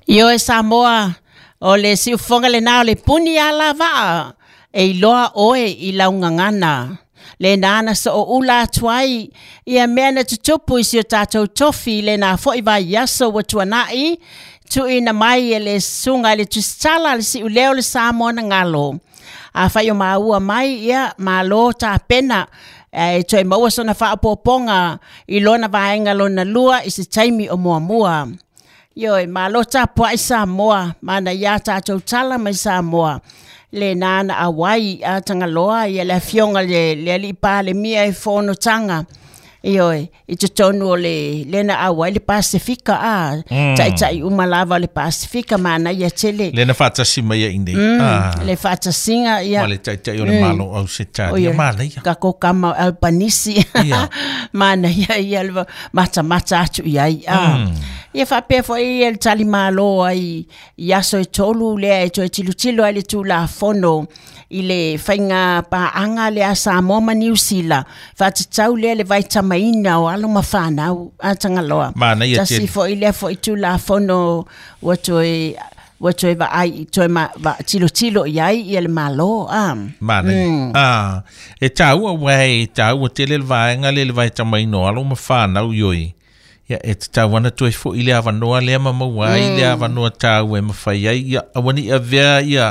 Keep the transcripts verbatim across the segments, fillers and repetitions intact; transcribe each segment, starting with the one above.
Io e Samoa o le siufonga le nao le puni ala va e iloa oe i laungangana. Le nana so o ula tuai ia mena tutupu isi o tātou tofi le na fo i vai yaso wa tuanai tu ina mai e le sunga le tusitala le si uleo le Samoa na ngalo. A whai o maua mai ia malo ta pena e toi maua sona whaapoponga i lona vaenga lona lua isi taimi o mua mua. Yoi, malo ta pua i Samoa, mana ia tātou tala mai Samoa. Le nana a wai a tangaloa, ia le fionga le, le li pa le mia e fono tanga. Yoi, i te tonu o le lena a wai le Pasifika a, mm. tai tai umalava le Pasifika, mana ia tele. Lena whatasi mai a indi. Mm, ah. Le whatasinga, ia. Ma le tai tai o le mm. malo au se tāri, ia mana ia. Kako kama Albanisi, yeah. Mana ia ia le mata mata atu iai. Ah. Mm. Ia whapea fo i el tali malo ai i aso e tolu lea e toe tilu tilu ai le tu la fono i le whainga pa anga le a Samoa ma New Zealand. Whatitau lea le vai tamaina o alo ma whanau a tangaloa. Mana ia tien. Tasi fo i lea fo i tu la fono wa toe wa toe va ai toe ma va tilu tilu i ai i le malo. Ah. Mana mm. ah. E tau a wai, tau a tele le vaenga le le vai tamaina o alo ma whanau yoi. Ia e te tawana toi fo i le awanoa lea mamawai, mm. le awanoa tau e mawhai ai, ia awani a vea ia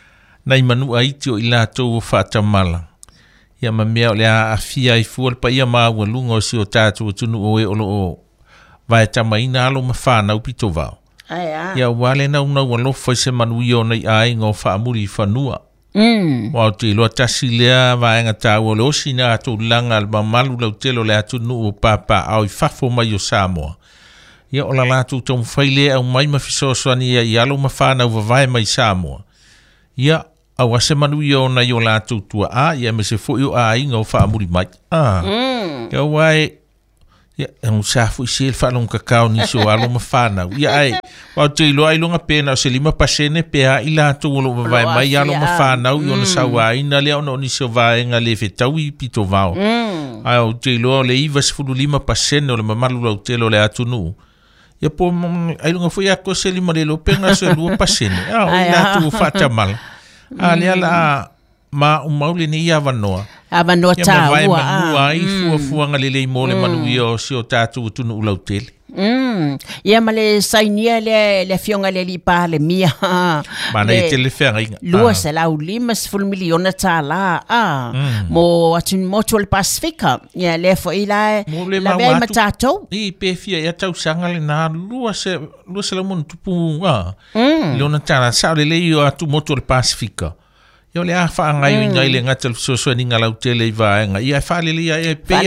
nai manu a iti o i la tau o whaatamala. Ia ma mea o le a awhia i fual pa ia maua lunga o si o tātou o tunu o e olo o vai tamaina alo ma whanau pito vau. Ia wale nau nau alofa i se manu i o nei ai ngō whaamuri i whanua. Mm. Wa te lo tasi lea vaenga tau o le osi na atu langa al mamalu lau telo le atu nuu o papa au i fafo mai o Samoa. Ia o la latu tau mwhaile au mai mawhisoswani ia i alo mawhana u vavae mai Samoa. Ia au ase manu i o na i o latu tua a ia me se fo i o a inga o whaamuri mai. Ah. Mm. Ia wae ia ang safu i sel whalong kakao nisi o alo mawhana. Ia ai wau te iloa ilonga pena o se lima pasene pea i latu o lo vavae mai alo mawhana u i ona sawa ina lea ona nisi o vaenga le whetau i pito vau. Mm. Ai au te iloa le iwa sifuru lima pasene o le mamalu lau telo le atu nuu. Ia po ailunga fui ako se lima le lo penga se lua pasene. Au i latu o whatamala. A lea la ma umaule ni ia wanoa. Avanoa tā ua. Ia ma vai manua i fua fuanga le lei mole manu i o si o tātou tunu ulau tele. Mm. Ia ma le sainia le, le fionga le li pa le mia. Mana i te le whenga inga. Lua se lau lima sifulu miliona tā la. Ah. Mm. Mo atu motu le Pasifika. Ia le fo i la la vea ima tātou. I pe fia ia tau sanga le nā lua se lua se la monu tupu. Ah. Mm. Leona tā la sao le le i o atu motu le Pasifika. Ia le a wha ngai mm. ngai le ngata le sosua ni ngā lau tele i vaenga. Ia whale le ia e pe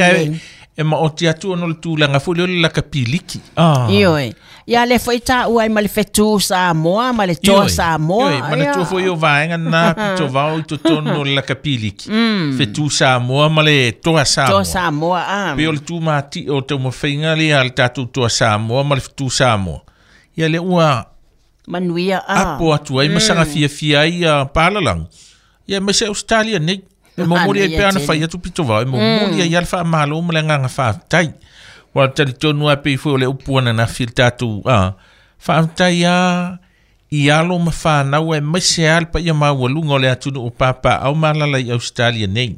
e ma o te atu ono le tūlanga fo le ole la kapiliki. Ah. Ioi. Ia le fo i tā ua i ma le whetu Samoa, ma le toa Samoa. Ioi, ma le toa fo i o vaenga nā pito vau i to tono le la kapiliki. Mm. Whetu Samoa ma le toa Samoa. Toa Samoa, ah. Pe o le tū mati o te mawhainga le a le tātou toa Samoa ma le whetu Samoa. Ia le ua manuia, ah. Apo atu ai mm. masanga fia fia i a palalang. Ia me se Australia nei. E momori ai peana whai atu pito vau. E momori ai alfa amalo o male nganga whaatai. Wa tari tonu a pei fo le upuana na fil tatu. Whaatai a i alo ma whanau e mai se alpa ia maua lunga o le atunu o papa au malala i Australia nei.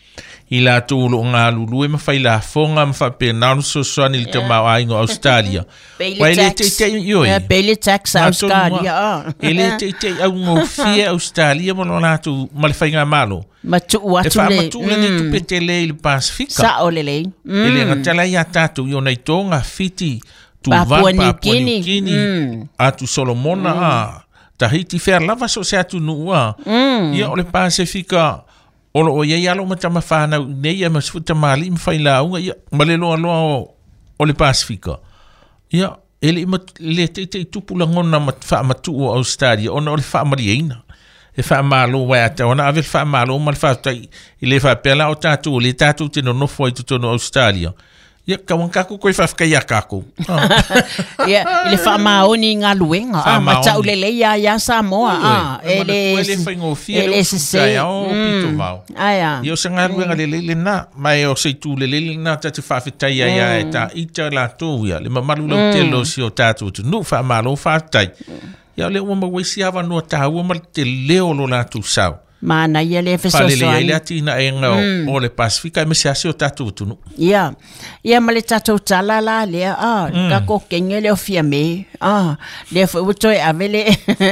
I la tūlo o ngā lulu e ma whai la fonga ma whape naunu so soani li te mau aingo Australia. Bailey tax. Bailey tax Australia. Ele te te au ngō fia Australia mo lo nātu ma le whai ngā malo. Ma tu watu le. E wha matu le ne tu pete le i Pasifika. Sa o le le. Ele ngatala i a tātu i o nei tōnga fiti tu van Papua New Guinea. Atu Solomona a. Tahiti whea lava so se atu nua. Ia o le Pasifika. Olo o iei alo matama whanau nei e masfuta mali i mwhai launga ia malelo aloa o, o le Pasifika. Ia, ele ima le te te tupula ngona mat wha matu o Australia, ona o le wha mariaina. E wha malo wai ata, ona ave le wha malo ma le wha tai i le wha pela o tātou, le tātou te no nofo i tutono Australia. Ia kawan kako koe whawhakaya kako. Ia, ile whamaoni ngā luenga. Ah, matau lele ia ia Samoa. Ele ele whaingofia le ufukai ao pito vau. Aia. Ia o sa ngā luenga lele le nā. Mai o seitu lele le nā tatu whawhetai ai ai tā ita la tō ia. Le mamalu lau te lo si o tātou tu. Nu whamalo whawhetai. Ia le ua mawaisi awa nua tāua ma te leo lo la tū sau. Mana ia le fesosoani. Palele ia tina e ngā o le Pasifika e me se ase o tātou tunu. Ia. Ia ma le tātou tala la lea. Ah, ka ko kenge le o fia me. Ah, le fo utoi ave le.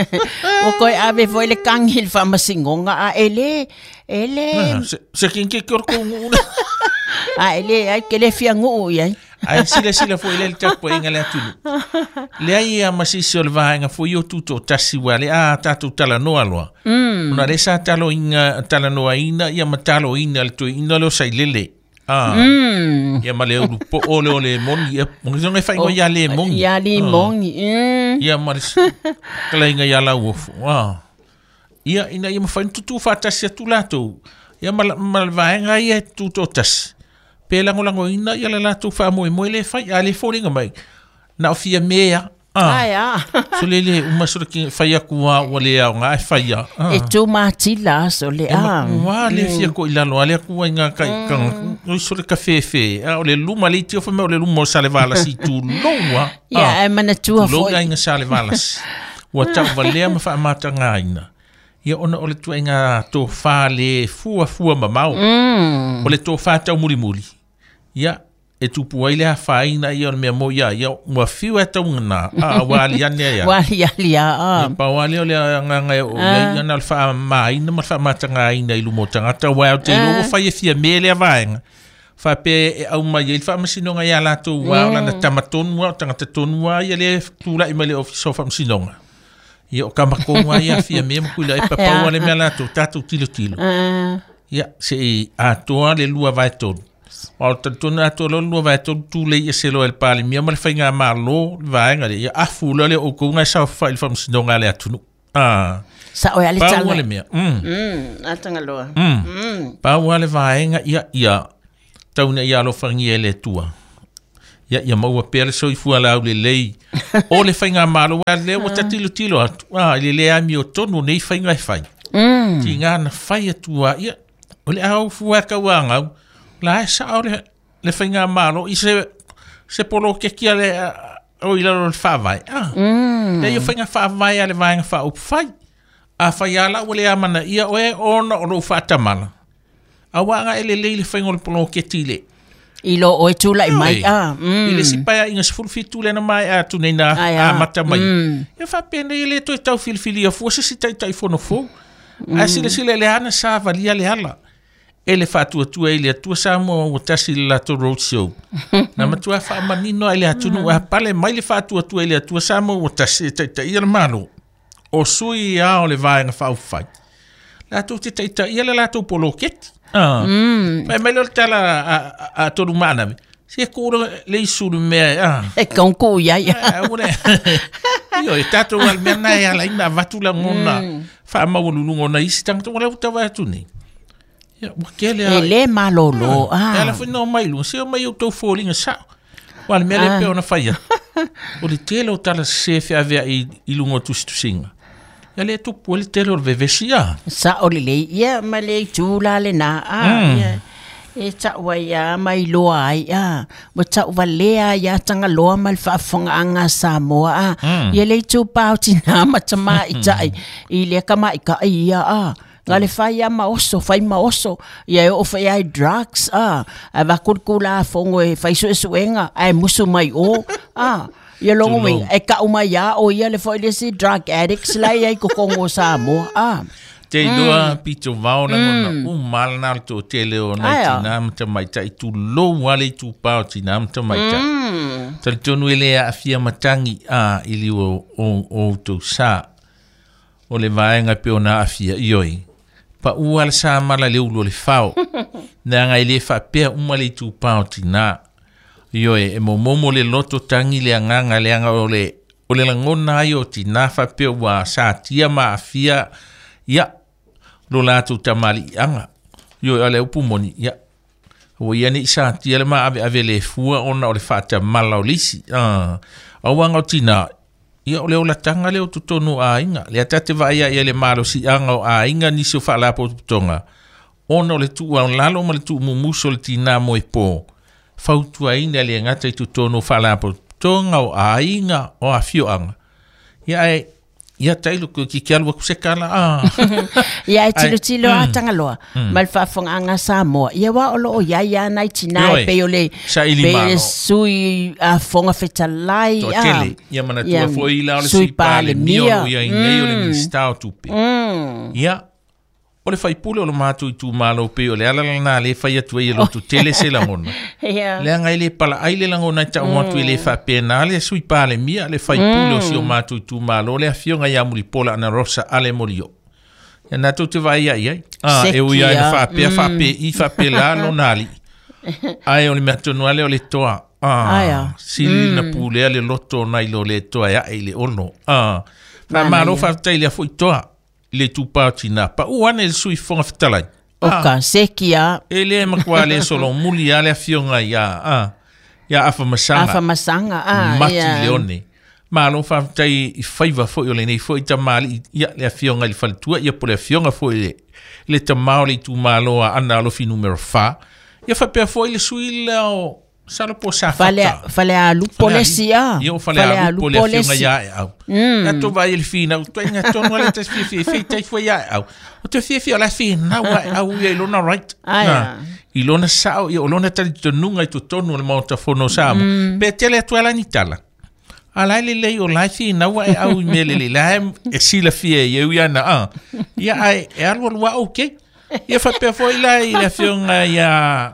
O koe ave fo le kangil fa masingonga. Ah, ele. Ele. Se kinke kiorko ngu. Ah, ele ai ke le fia ngu ia. Ai sila sila fo ile le tapo inga le atunu. Le ai a masisi o le vaenga fo io tuto tasi wale a tatu tala noa loa. Mm. Una le sa talo inga tala noa ina ia matalo ina le to ina lo sai lele. Ah. Mm. Ia ma le ulu po ole ole moni ia mongi fai ngo ia le moni. Ia le moni. Mm. Ia ma le kala inga ia la uofu. Ah. Ia ina ia ma fai tutu fa tasi atu lato. Ia ma ma le vaenga ia tuto tasi. Pela ngolango ina ia la latu fa mo mo le fai ale folinga mai na ofia mea ah ya so le le uma so ki fai ku wa le a nga fai ya e tu matila so le a wa le fia ko ila lo ale ku nga kai kan no so le cafe fe a le luma le tio fa me le luma sale vala si tu lo wa ya e mana tu lo ga nga sale vala wa ta vale ma fa mata nga ina ia ona ole tu nga to fa le fu fu ma mau ole to fa ta muri muri ia e tupu ai le hafaina ia me mo ia ia ua fiu e taungana a wali ane ia wali ali a pa wali ole nganga o ia na fa mai na fa matanga ina ilu mo tangata wa te lo fa ye fia mele vaenga fa pe au mai il fa masinonga ia la to wa na tamaton wa tangata ton wa ia le tula i mele office fa masinonga ia o kamako wa ia fia me mo kula e papa wa le mela to tatu tilo tilo ia se a toa le lua vai ton o tona to lo lo vai to tu le se lo el pali mi mal fainga malo vai ngale ya afu lo le o ko nga sa fa il fam sinonga le atunu ah sa o ale tala mm mm atanga lo mm pa wale vai nga ia ia tauna ia lo fangi ele tua ya ya mo pele so ifu ala le le o le fainga malo le o tatilo tilo ah le le ami o tonu nei fainga fai mm tinga na fai tua ia o le au fu ka wanga la sa ole le fainga malo i se se polo ke kia le o ila lo fa vai ah mm le yo fainga fa vai ale vai fa up fai a fai ala ole amana ia o e ona o lo fa tamala a wanga ele le le fainga le polo ke tile ilo o tula i mai ah mm ile sipa inga sfur fitu le na mai a tu nei na a mata mai e fa pena ile to tau filfili a fo se si tai tai fo no fo a sile sile le ana sa valia le ala ele fatu tu ele tu sa mo o tasi la to road show na matu fa manino ele atu no pale mai le fatu tu ele tu sa mo o tasi te te ia malo o sui a o le vai na fa fai la tu te te ia la to poloket ah mai mai lo tala a to mana se ko le su me ah e con ku ya ya io e tato al mena ya la ina vatula ngona fa ma wonu ngona isi tang to la uta va tu ni ya wakele ele malolo ah ela foi no mai lu se mai eu tô folinga sa wal me le pe ona faia o le telo tala se fe ave i ilungo tu singa ele tu pole telo vevesia sa o le ia ma le tula le na ah ia e ta wa ya mai lo ai ah mo ta wa le ya tanga lo mal fa fonga anga Samoa ah ia le tu pa tina ma tama i tai i le kama i ka ia ah ngale fai ama oso fai ma oso ia o fai ai drugs ah ava kurkula fongo e fai so suenga ai musu mai o ah ia longo mai e ka uma ya o ia le foi desi drug addicts la ia ko kongo Samoa ah te doa pito vao na ngona u mal na to tele o na tina mta mai tai tu lo wale tu pa tina mta mai ta tal tonu ele a fia matangi a ili o o to sa o le vaenga pe ona a fia ioi pa ual sa mala le ulo le fao na nga ile fa pe uma le tu pa tina yo e mo momo le loto tangi le nganga le anga ole ole la ngona yo tina fa pe wa sa tia ma afia ya lo la tu tamali anga yo ale upu moni ya O ia ni sa tia le ma ave ave le fua ona o le fata mala o lisi. Ah. O wanga o tina. Ia o leo la tanga leo tutonu a inga. Le atate vaia ia le malo si anga o a inga nisi o wha lapo tutonga. Ona o le tua o lalo ma le tu mumuso le tina mo e po. Fautua ina le ngata i tutonu wha lapo tutonga o a inga o a fio anga. Ia e ia tailu ko ki kialua kusekala ah ia tilo tilo atanga loa mal fa fonga anga Samoa ia wa olo o ia ia nai tina pe ole pe sui a fonga fetalai ah tele ia mana tu foi la ole sui pale mio ia inei ole ministau tupe ia ole fai pule ole matu tu malo pe ole ala na le fai atu ia lo tu tele se la ngona le anga ile pala aile la ngona ta mo tu le fa penale sui pale mia le fai pule o si o matu tu malo le afionga ia muri pola na rosa ale molio ya na tu te vai ai ah e o ia fa pe fa pe i fa pe la no nali ai ole matu no ale ole toa ah si na pule ale loto na ilo le toa ya ile ono ah na malo fa taile foi toa le tupa tina pa uane le sui fonga fitalai oka sekia ele makwale solo muli ale afionga ya ah ya afa masanga afa masanga ah mati leone malo fa tai i faiva foi ole nei foi tamali ya le afionga le faltua ya pole afionga foi le le tamali tu malo ana lo fi numero fa ya fa pe foi le sui le salo po sa fale fale a lupo lesia io fale a lupo lesia ya au ya to vai il fina tu nga to no le tes fi fi fi tai foi ya au o te fi fi la fi na wa au ye lo na right na i lo na sao io lo na tali to nunga i to tonu le monta fono sam pe tele tu ala ni tala ala le le o la fi na wa au me le le la e si la fi ye ya na ah ya ai e algo wa okay ia fa pe foi la i la fionga ya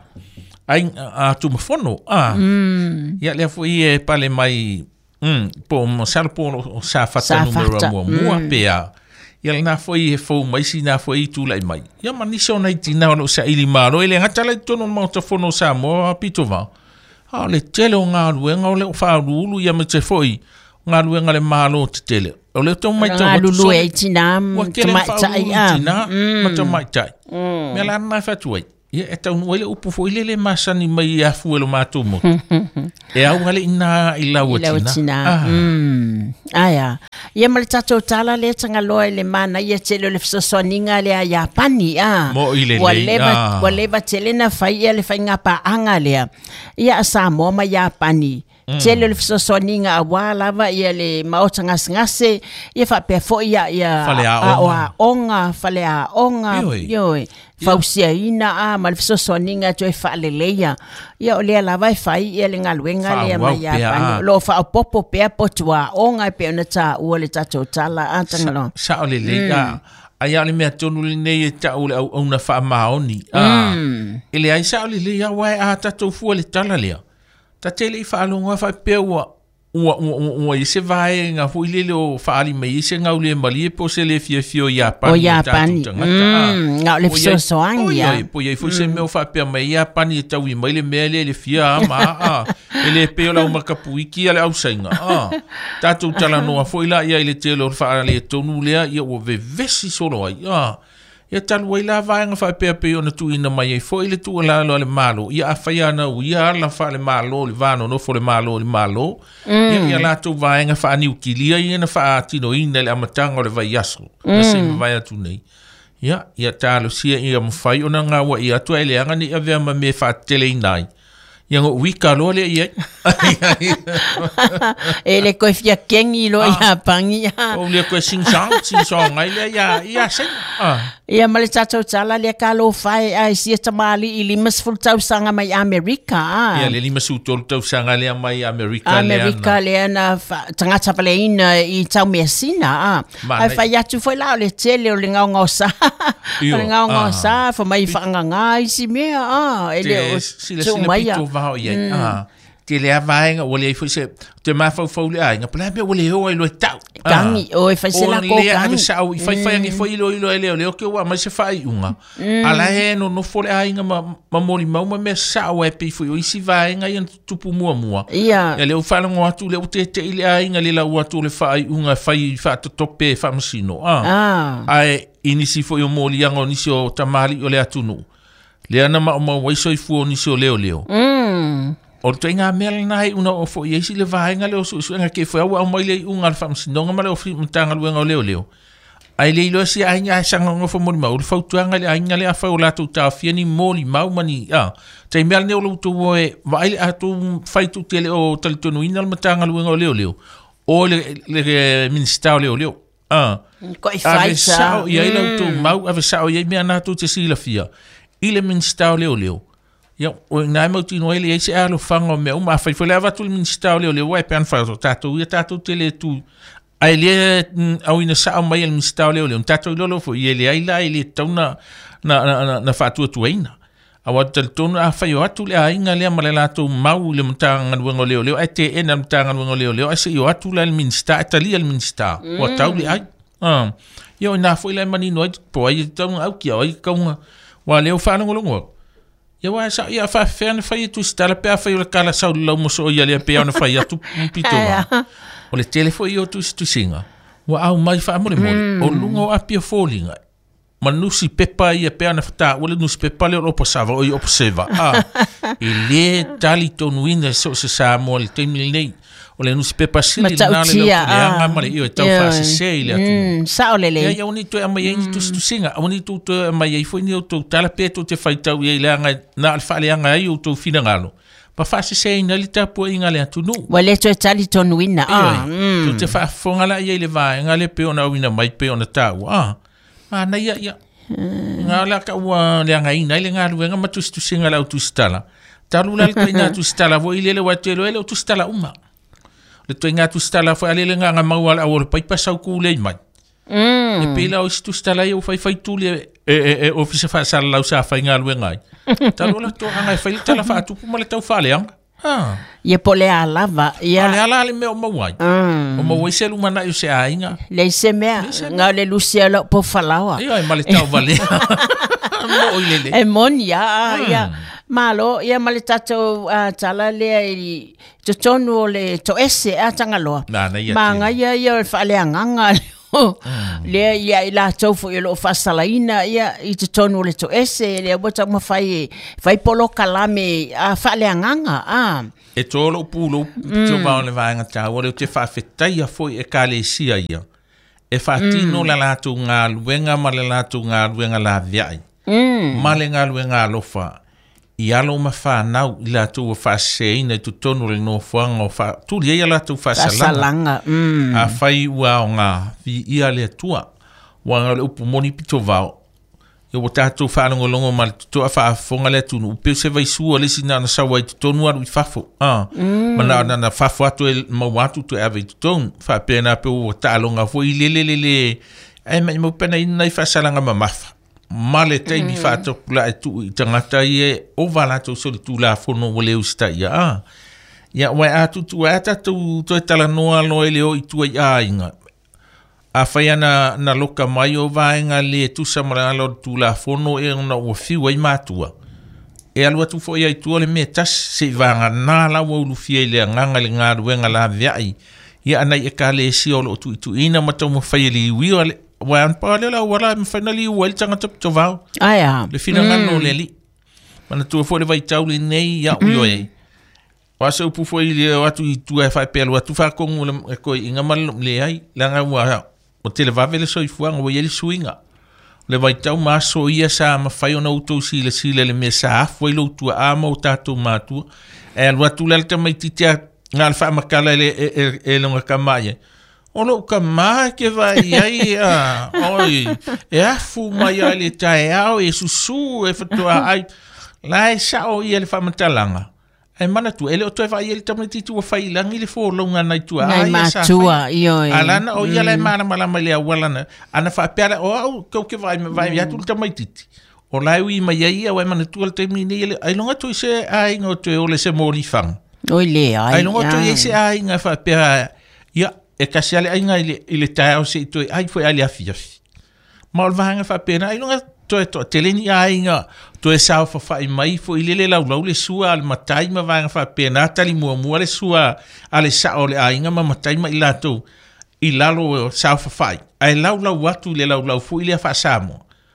ai a tu mafono ah ia le foi e pale mai mm po mo sal po sa fata numero mo mo pea ia na foi e fo mai sina foi tu lai mai ia mani so na tina no sa ili malo ele ngata le tono mo to fono sa mo pitova ah le tele nga luenga le fa lulu ia me te foi nga luenga le malo te tele o le to mai to lulu e tina to mai tai ah ma to mai tai me la na fa tu ia e tau nuele upu fo ile le masani mai a fuelo mato mo e au hale ina i lau atina aya ia male tatou tala le tanga loa le mana ia tele le fisosoninga le a Japani ah mo ile le waleba tele na fai ia le fai ngapa anga lea ia a Samoa ma Japani tele le fisosoninga a wala ia le maota ngase ia fa pe fo ia ia a onga fale a onga yoi fausia ina a malfiso soninga joy fa leleia ia ole la vai fai ia le ngaluenga le mai ya lo fa popo pe potua onga pe na ta o le tato tala atangalo sa ole le ga ai ale me tonu le nei ta ole au na fa maoni ah ele ai sa ole le ya wai a tato fu le tala le ta tele fa longa fa pe wa Ua, ua, ua, i se vai ngā hui lele o whaali mai, i se ngau le mali e po se le fia fio Japani. O Japani, ngau le fio soangi. O iai, po iai, fui se meo whapea mai Japani e tau i mai le mea le le fia ama, e le peo lau makapu iki ale au sainga. Tātou tala noa, fui la ia i le telo whaale e tonu lea, ia o ve vesi solo ai. Ia talu wai la vaenga whapea peo na tu ina mai, e fui le tu ala lo le malo, ia a whai ana u, ia ala wha le malo, le vano no fo le malo, le malo. Ia ia lātou vaenga wha aniu kilia, ia na wha atino ina le amatanga o le vai aso. Na se ma vai atu nei. Ia, ia tālo sia ia mwhai o na ngā wa ia atua ele anga ni avea ma me wha tele inai. Ia ngō wika loa le ia. E le koe fia kengi lo ia pangi. O le koe sing song, sing song ai le ia, ia sing. Ia male tatou tala le ka lo fai ai sia tamali i limas full tau sanga mai Amerika. Ia le limas utol tau sanga le mai Amerika le ana. Amerika le ana tangata pale ina i tau mea sina. Ai fai atu foi lao le tele o le ngau ngau sa. Le ngau ngau sa, fa mai whaanga ngai si mea. E le o maia. Vau ia ah te le avaenga o le foi se te mafau fau le ai nga pla be o le o lo tau gangi o e fai se la ko gangi sa o fai fai ngi foi lo lo le le o ke wa ma se fai unga ala he no no fole ai nga ma ma moli ma ma me sa o e pe foi o isi vaenga ia tupu mua mua ia le o fala ngo atu le o te te ile ai nga le la o atu le fai unga fai fa to tope fa masino ah ai inisi foi o moli anga nisi o tamali o le atu no Le ana ma ma wai soi fu ni so leo leo. Mm. O to inga mel na una o fo yesi le vainga le o so nga ke fo wa mai le unga fam sinonga ma le o fi mtanga luenga leo leo. Ai le lo si ai nya sanga ngo fo mo ma o fo tuanga le ai nya le afa o la tu ta fieni moli mau mani a. Te mel ne o lo tu e vai a tu fai tu tele o tal tu no inal mtanga luenga leo leo. O le le minsta leo leo. Ah. Ko i fai sa. Ia ila tu mau ave sa o ye me ana tu te sila fia. Ile minsta leo leo. Ya o nai mo tino ele ese alo fango me uma fai foi leva tu minsta leo leo vai pen fa tatu ia tatu tele tu ai le au ina sa mai el minsta leo leo tatu lolo fo ele ai la ele tona na na na fatu tu ina awa tel tonu a fai o atu le ainga le malela tu mau le mtanga ngwengo leo leo ai te ena mtanga ngwengo leo leo ai se yo atu le minsta itali el minsta o tau le ai ah yo na foi le mani no po ai tonu au ki ai kaunga wa leo fa no ngolongo ya wa sa ya fa fen fa tu stala pe fa yo kala sa lo mo so ya le pe ona fa ya tu pito o le telefo yo tu tu singa wa au mai fa mo le mo o lungo a pe folinga manusi pepa ia pe ona fata o le nusi pepa le o pasava o yo observa ah ele tali tonu ina so se sa mo le temil nei o le nusi pepa sili na le le anga male io tau fa se se le atu sa o le le ya oni to ama ye tu tu singa oni tu to ama ye foi ni to tala pe to te fai tau ye le anga na fa le anga io to fina ngalo pa fa se se na le tapo inga le atu no wa le to tali tonu ina ah tu te fa fonga la ye le va ngale pe ona wina mai pe ona tau ah ah na ya ya ngala ka wa le anga ina le ngalo nga matu tu singa la tu stala talu la ka ina tu stala vo ile le wa te lo ele tu stala uma le to inga tu stala foi ale le nga mau ala o pai pasau ku le mai mm e pela o tu stala yo fai fai tu le e e ofisa fa sala la sa fa nga lu ngai talu la to anga fai tala fa tu mo le tau fa le anga ah ye pole alava ya ale ala le me o mawai o mawai se lu mana yo se ainga le se me nga le lucielo po falawa yo e male tau vale mo ile le e mon ya ya malo ia male tato tala le i tonu le to ese a tangalo manga ia ia fa le nganga le ia ila tofu ilo fasalaina ia i tonu le to ese le bota ma fai fai polo kalame a fa le nganga a e tolo pulo to ba le vanga ta o le te fa fetai foi e kale sia ia e fa tino la la tu nga luenga ma le la tu nga luenga la viai ma le nga luenga lo fa i alo ma fa nau i la tu fa se ina tu tonu le no fuanga fa tu le ia la tu fa salanga mm a fai wa nga vi ia le tua wa nga le upu moni pito vao yo bota tu fa longo longo mal tu fa fonga le tu no pe se vai su le sina na sa wa tu tonu ar fa fo ah mana na na fa fo tu ma wa tu tu ave tu ton fa pena pe o ta longa fo i le le le le ai ma mo pena ina fa salanga ma mafa male te mi fa to la tu tangata ye o vala to so tu la fono wole usta ya ya wa atu tu ata tu to tala no lo ele o tu ya inga a fa na na loka mai o va inga le tu samara lo tu la fono e na o fi wa matua e alwa tu fo ya tu le metas se va na la wo lu fi le nganga le nga wenga la viai ya ana e ka le si o lo tu tu ina mato mo fa li wi wa an pale la wala me finally wel tanga tap to va aya le fina ngano le li mana tu fo le vai tau le nei ya uyo e wa se pu fo ile wa tu tu fa pelo wa tu fa con le ko inga mal le ai la nga wa o te le va vele so i fuanga wa ele swinga le vai tau ma so ia sa ma fai ona uto si le si le me sa foi lo tu a mo tatu ma tu e wa tu le te mai titia ngal fa ma kala le e le nga kamaye ono ka ma ke vai ai a oi e afu mai ale tai au e susu e fatu ai lai sa o ia le fa matalanga e mana tu ele o tu vai ele tamai tu fai langi le fo longa nai tu ai sa tua io alana o ia le mana mala mai le walana ana fa pera o ko ke vai vai ya tu tamai titi o lai wi mai ia o mana tu le temini ele ai longa tu se ai no tu o le se mori fang oi le ai ai longa tu se ai nga fa pera ia e kasi ale ainga ile ile tai o se to ai foi ali afia mal vanga fa pena ai longa to to teleni ainga to e sa fa fa mai foi ile le lau le sua al matai ma vanga fa pena tali mo mo le sua ale sa o le ainga ma matai ma ilato ilalo sa fa fa ai lau lau watu le lau lau foi ile fa samo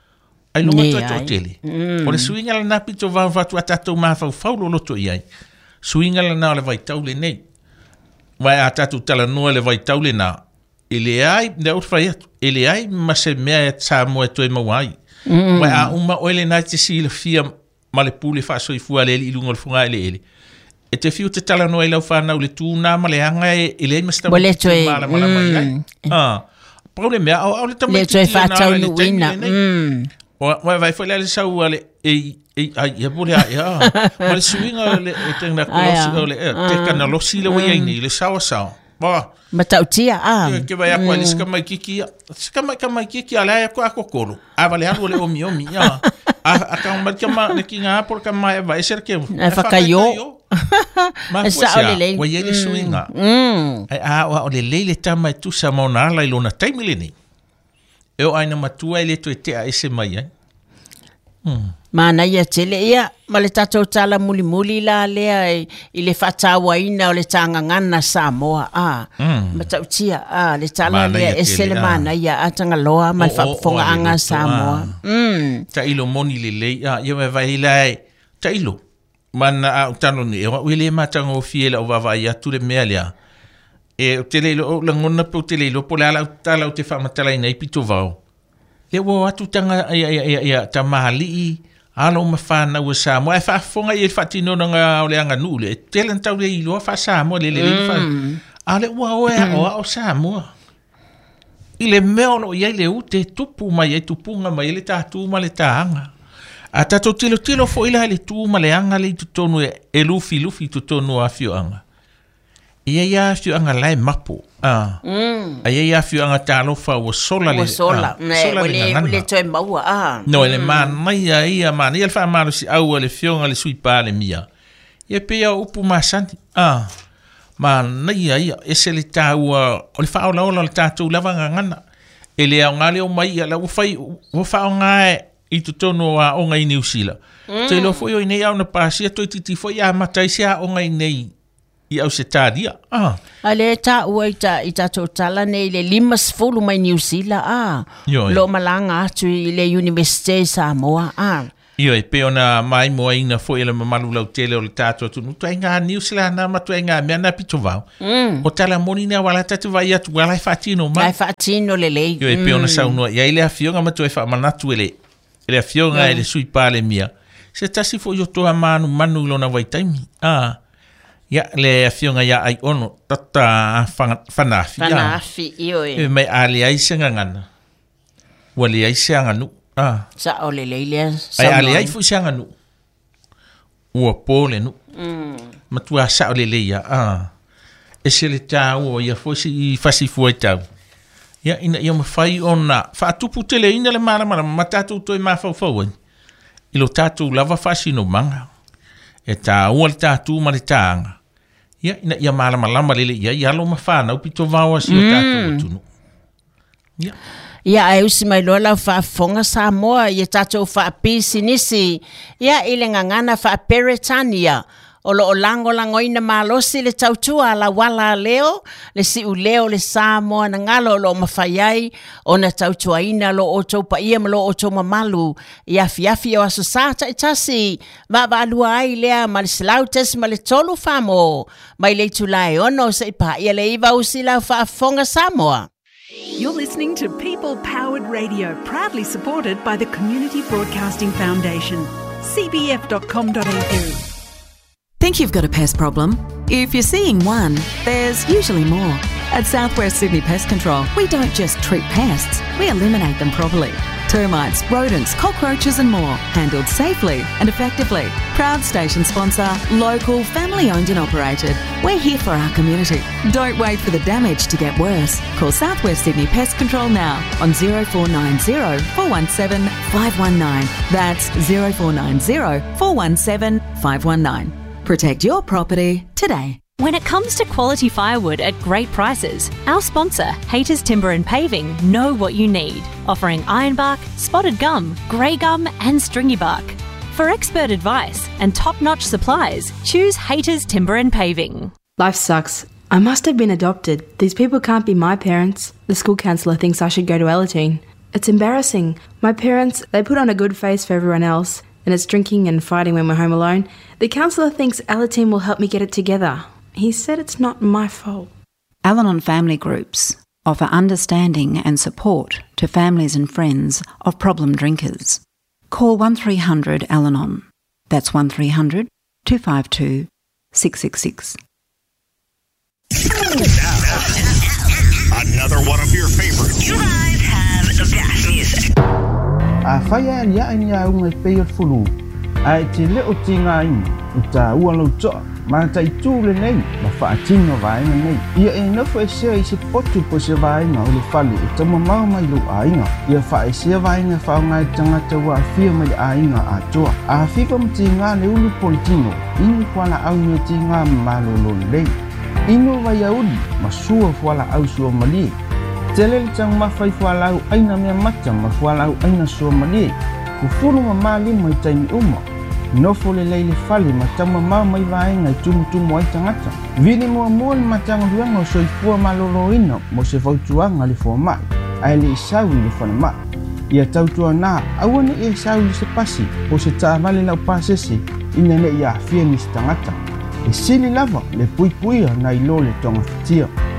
Ai longa to to tele. O le suinga la na pito va va tu atato ma fa fa lo to ia. Suinga la na le vai tau le nei. Vai atatu tala no le vai tau le na. Ele ai de o fai. Ele ai ma se me ta mo to e mawai. Vai a uma o ele na te si le fia ma le pule fa so i fu ale i lungo le funga ele ele. E te fiu te tala no e lau whanau le tūna ma le anga e le e masta Wale toi. mala mala mai ai. Ah, problema au au le tamai Le toi whatau nu wina. Wa vai foi le sau ale e e ai e bole ai ah. Ma le suinga le e tenga kolosi le te kana losi le wai ni le sawa sawa. Ba. Ma tau tia ah. Ke vai akwa le ska mai kiki. Ska mai ka mai kiki ala e ko akokoro. A vale alo le omi omi ya. A a ka mai ka ma ne kinga por ka mai vai ser que. E whakaio. Ma sa o le wa ye suinga. Mm. Ai a o le le tama tu sa mona la ilona taimile ni. E o aina matua ile to te a ese mai ai. Mm. Mana ia tele ia ma le tatou tala muli muli la lea i, i le whatawaina o le tangangana Samoa a. Mm. Ma tau tia a le tala lea e sele mana ia atanga loa ma le whaponga anga Samoa. Mm. Ta ilo moni le lei a ia me vai lai ta ilo. Mana a utano ni e wa wile matanga o fiela o vava ia tu le mea lea. E o tele ilo o langona pe o tele ilo po le ala utala o te whamatala ina i pito vau. Le wo atu tanga ia ia ia ia ta mahali alo ma fana o Samoa e fa fonga i fatino nga o le anga nule tele tau le ilo fa Samoa le le fa ale wa o o Samoa ile meolo ia le ute tupu mai e tupunga mai le tatu ma le tanga a tato tilo tilo fo ila le tu ma le anga le tutonu e lufi lufi tutonu a fio anga ia ia fio anga lai mapo ah mm. Ai ia fio anga talo fa o sola le sola ne le le toi maua ah no ele man mai ia man ia fa malu si au le fio anga le sui pa le mia ia pe ia upu masanti ah man ia ia ese le tau o le fa o la o le tatu lava ngana ele anga le o mai ia la o fai o fa anga i tutono a o ngai New Zealand te lo foi o nei au na pasia toi titi foi a matai sia o ngai nei i au se tādia. Ah. Ale ta ua i ta, i ta tōtala nei le lima sefulu mai New Zealand. Ah. Lo malanga atu i le University Samoa. Ah. Io e pe ona mai moa ina fo ele mamalu lau tele o le tātua tunu. Tu inga New Zealand na matu inga mea na pito vau. Mm. O tala moni nea wala tatu vai atu wala e whaatino ma. Lai whaatino le lei. Io e pe ona saunua. Ia ele a fionga matu e wha manatu ele. Ele a fionga ele sui pale mia. Se tasi fo yo toa manu manu ilona vai taimi. Ah. Ya le afionga ya ai ono tata fanafi. Fanafi iyo e. E mai ali ai senga ngana. Wali ai senga nu. Ah. Sa ole leile. Ai ali ai fu senga nu. Ua pole nu. Mm. Matua sa ole leia. Ah. E se le tau o ia fosi fasi fuai tau. Ya ina ia mawhai ona. Fa tupu tele ina le mara mara. Matatu toi mawhau fau. Ilo tatu lava fasi no manga. E ta ua le tatu ma le taanga. Ia ina ia malama lama lele ia ia lo mafana upito vawa si o tato tunu. Ia. Ia ai usi mai lola fa fonga Samoa ia tato fa pisi nisi. Ia ile ngangana fa Peretania. O lo lango lango ina malosi le tautua la wala leo le si u leo le Samoa na ngalo lo mafayai o na tautua ina lo o taupa ia lo o tau mamalu ia fiafi o asosata itasi ma valua ai lea ma le silautes ma le tolu famo mai le tulai ono se ipa ia le iwa usila fa fonga Samoa. You're listening to People Powered Radio, proudly supported by the Community Broadcasting Foundation. c b f dot com dot a u. Think you've got a pest problem? If you're seeing one, there's usually more. At Southwest Sydney Pest Control, we don't just treat pests, we eliminate them properly. Termites, rodents, cockroaches and more, handled safely and effectively. Proud station sponsor, local, family-owned and operated. We're here for our community. Don't wait for the damage to get worse. Call Southwest Sydney Pest Control now on zero four nine zero, four one seven, five one nine. That's zero four nine zero, four one seven, five one nine. Protect your property today. When it comes to quality firewood at great prices, our sponsor, Haters Timber and Paving, know what you need, offering ironbark, spotted gum, grey gum and stringy bark. For expert advice and top-notch supplies, choose Haters Timber and Paving. Life sucks. I must have been adopted. These people can't be my parents. The school counsellor thinks I should go to Ellertine. It's embarrassing. My parents, they put on a good face for everyone else, and it's drinking and fighting when we're home alone. The counsellor thinks Alateen will help me get it together. He said it's not my fault. Al-Anon family groups offer understanding and support to families and friends of problem drinkers. Call one three hundred Al-Anon. That's one three hundred two five two six six six. Another one of your favorites. You guys have the best music. A whaia ni a ni a unga pei o fulu. A te leo tinga ina. Uta ua lau toa. Ma ta i tūle nei. Ma wha atino vaenga nei. Ia e nofo e sea i se potu po se vaenga o le whale. E tama mau mai lo a inga. Ia wha e sea vaenga whao ngai tangata wa a fia mai a inga a toa. A whipa ma ti ngā le ulu pontino. Inu whala au me ti ngā malolo lei. Inu vai auli. Ma sua whala au sua malie. Tele le tang mawhai whalau aina mea mata ma whalau aina sua malie. Kufuru ma mali mai taimi uma. Nofo le leile whale ma tama mau mai vaenga i tumu tumu ai tangata. Vini mua mua le matanga ruanga o soifua malolo ina mo se whautuanga le fua mai. Ai le isau le whana mai. Ia tautua nā, awane e isau le se pasi o se tāwale lau pasese ina ne ia fia ni se tangata. E sili lava le pui puia na ilo le tonga fitia.